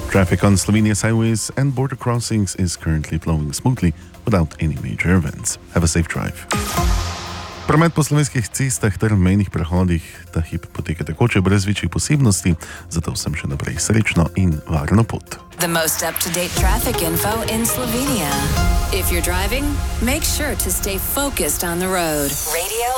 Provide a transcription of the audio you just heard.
Traffic on Slovenia's highways and border crossings is currently flowing smoothly without any major events. Have a safe drive. Promet po slovenskih cestah ter mejnih prehodih ta hip poteka tekoče brez večjih posebnosti, zato vsem še naprej srečno in varno pot. The most up-to-date traffic info in Slovenia. If you're driving, make sure to stay focused on the road. Radio